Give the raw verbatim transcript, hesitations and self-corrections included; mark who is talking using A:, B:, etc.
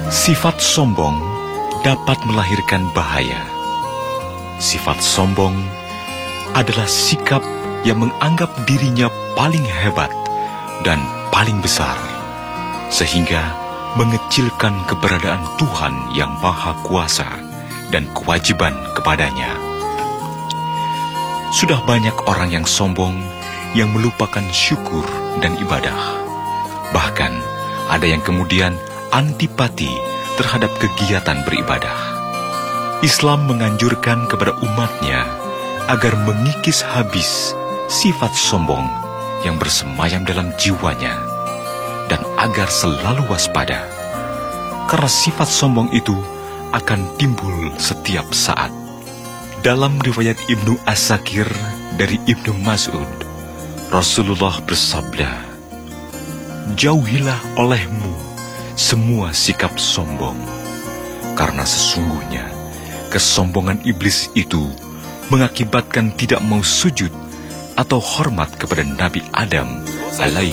A: Sifat sombong dapat melahirkan bahaya. Sifat sombong adalah sikap yang menganggap dirinya paling hebat dan paling besar, sehingga mengecilkan keberadaan Tuhan yang Maha Kuasa dan kewajiban kepadanya. Sudah banyak orang yang sombong yang melupakan syukur dan ibadah. Bahkan ada yang kemudian antipati terhadap kegiatan beribadah. Islam menganjurkan kepada umatnya agar mengikis habis sifat sombong yang bersemayam dalam jiwanya dan agar selalu waspada, karena sifat sombong itu akan timbul setiap saat. Dalam riwayat Ibnu As-Sakir dari Ibnu Mas'ud, Rasulullah bersabda, "Jauhilah olehmu semua sikap sombong, karena sesungguhnya kesombongan iblis itu mengakibatkan tidak mau sujud atau hormat kepada Nabi Adam alaihi